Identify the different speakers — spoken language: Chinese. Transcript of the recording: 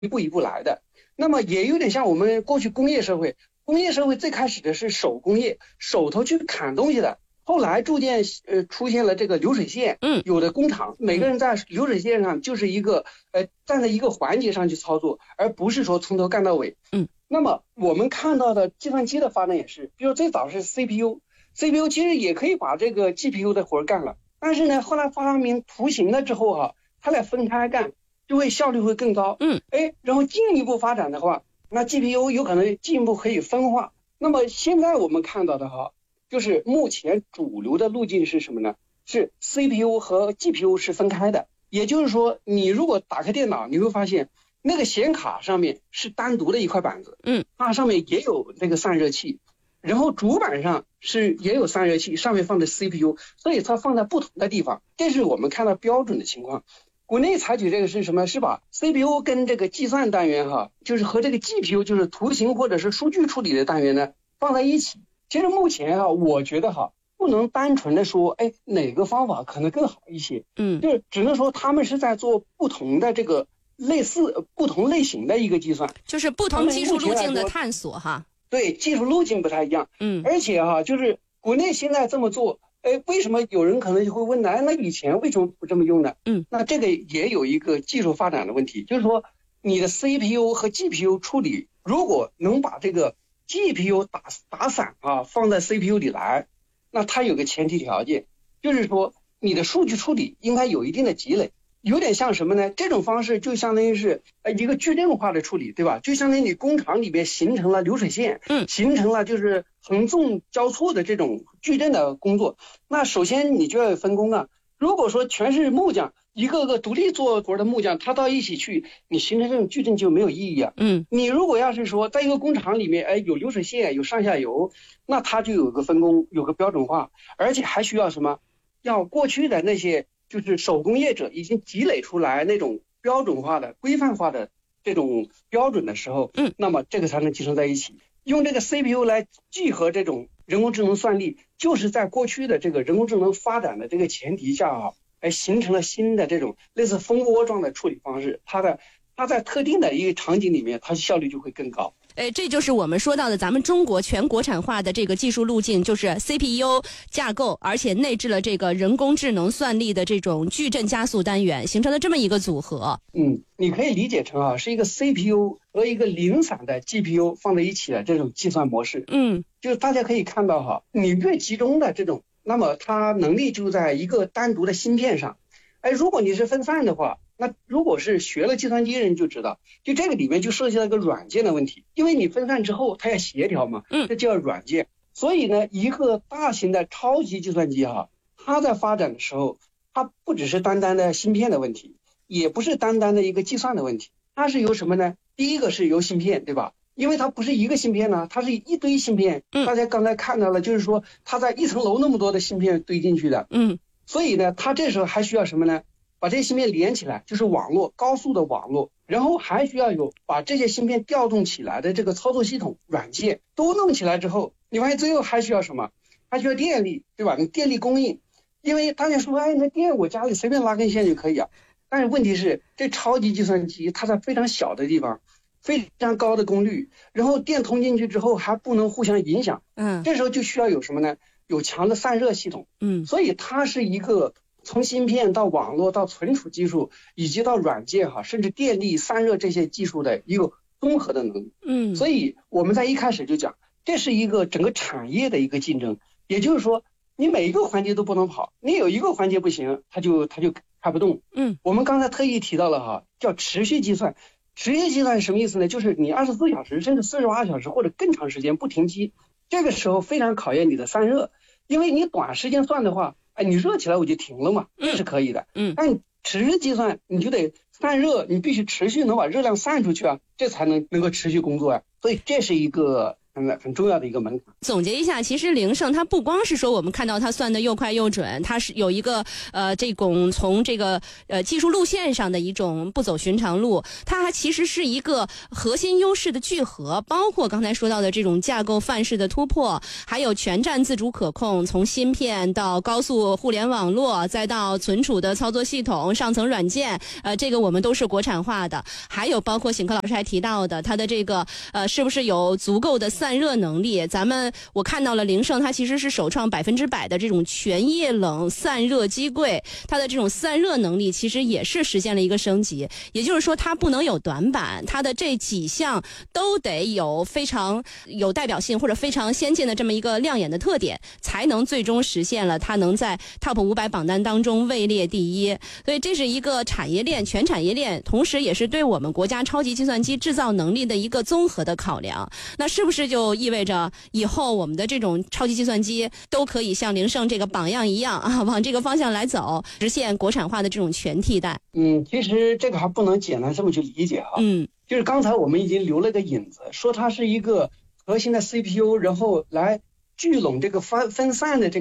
Speaker 1: 一步一步来的。那么也有点像我们过去工业社会，工业社会最开始的是手工业，手头去砍东西的。后来逐渐出现了这个流水线，有的工厂每个人在流水线上就是一个站在一个环节上去操作，而不是说从头干到尾。那么我们看到的计算机的发展也是，比如最早是 CPU 其实也可以把这个 GPU 的活干了，但是呢后来发明图形了之后它俩分开干就会效率会更高。然后进一步发展的话，那 GPU 有可能进一步可以分化。那么现在我们看到的就是目前主流的路径是什么呢？是 CPU 和 GPU 是分开的。也就是说，你如果打开电脑，你会发现那个显卡上面是单独的一块板子，它上面也有那个散热器，然后主板上也有散热器，上面放的 CPU， 所以它放在不同的地方。这是我们看到标准的情况。国内采取这个是什么？是把 CPU 跟这个计算单元就是和这个 GPU 就是图形或者是数据处理的单元呢放在一起。其实目前我觉得不能单纯的说哪个方法可能更好一些，就是只能说他们是在做不同的这个类似不同类型的一个计算，
Speaker 2: 就是不同技术路径的探索
Speaker 1: 对，技术路径不太一样。而且就是国内现在这么做，为什么有人可能就会问呢？那以前为什么不这么用呢？那这个也有一个技术发展的问题，就是说你的 CPU 和 GPU 处理，如果能把这个 GPU 打散放在 CPU 里来，那它有个前提条件，就是说你的数据处理应该有一定的积累。有点像什么呢？这种方式就相当于是一个矩阵化的处理，对吧？就相当于你工厂里边形成了流水线，形成了就是横纵交错的这种矩阵的工作。那首先你就要分工如果说全是木匠，一个个独立做活的木匠，他到一起去，你形成这种矩阵就没有意义你如果要是说在一个工厂里面有流水线，有上下游，那它就有个分工，有个标准化，而且还需要什么？要过去的那些就是手工业者已经积累出来那种标准化的规范化的这种标准的时候，那么这个才能集成在一起。用这个 CPU 来聚合这种人工智能算力，就是在过去的这个人工智能发展的这个前提下形成了新的这种类似蜂窝状的处理方式，它在特定的一个场景里面，它效率就会更高。
Speaker 2: 这就是我们说到的咱们中国全国产化的这个技术路径，就是 CPU 架构，而且内置了这个人工智能算力的这种矩阵加速单元，形成了这么一个组合。
Speaker 1: 你可以理解成是一个 CPU 和一个零散的 GPU 放在一起的这种计算模式。就是大家可以看到你越集中的这种，那么它能力就在一个单独的芯片上。如果你是分散的话，那如果是学了计算机人就知道，就这个里面就涉及到一个软件的问题，因为你分散之后它要协调嘛，这叫软件。所以呢，一个大型的超级计算机它在发展的时候，它不只是单单的芯片的问题，也不是单单的一个计算的问题，它是由什么呢？第一个是由芯片，对吧？因为它不是一个芯片它是一堆芯片。大家刚才看到了，就是说它在一层楼那么多的芯片堆进去的。所以呢，它这时候还需要什么呢？把这些芯片连起来，就是网络，高速的网络，然后还需要有把这些芯片调动起来的这个操作系统软件都弄起来之后，你发现最后还需要什么？还需要电力，对吧？你电力供应，因为大家说那电我家里随便拉根线就可以但是问题是这超级计算机它在非常小的地方，非常高的功率，然后电通进去之后还不能互相影响。这时候就需要有什么呢？有强的散热系统。所以它是一个从芯片到网络到存储技术以及到软件甚至电力散热这些技术的一个综合的能力。所以我们在一开始就讲，这是一个整个产业的一个竞争，也就是说你每一个环节都不能跑，你有一个环节不行，它就开不动。我们刚才特意提到了叫持续计算。持续计算是什么意思呢？就是你24小时甚至48小时或者更长时间不停机，这个时候非常考验你的散热，因为你短时间算的话你热起来我就停了嘛，这是可以的。但你持续计算你就得散热，你必须持续能把热量散出去这才能够持续工作所以这是一个很重要的一个门槛。
Speaker 2: 总结一下，其实凌盛它不光是说我们看到它算的又快又准，它是有一个这种从这个技术路线上的一种不走寻常路，它还其实是一个核心优势的聚合，包括刚才说到的这种架构范式的突破，还有全站自主可控，从芯片到高速互联网络，再到存储的操作系统、上层软件，这个我们都是国产化的。还有包括邢科老师还提到的，它的这个是不是有足够的散热能力？我看到了凌盛，它其实是首创100%的这种全液冷散热机柜，它的这种散热能力其实也是实现了一个升级。也就是说，它不能有短板，它的这几项都得有非常有代表性或者非常先进的这么一个亮眼的特点，才能最终实现了它能在 TOP 500榜单当中位列第一。所以这是一个产业链，全产业链，同时也是对我们国家超级计算机制造能力的一个综合的考量。那是不是就意味着以后我们的这种超级计算机都可以像凌盛这个榜样一样往这个方向来走，实现国产化的这种全替代？
Speaker 1: 其实这个还不能简单这么去理解就是刚才我们已经留了个引子，说它是一个核心的 CPU， 然后来聚拢这个分散的这个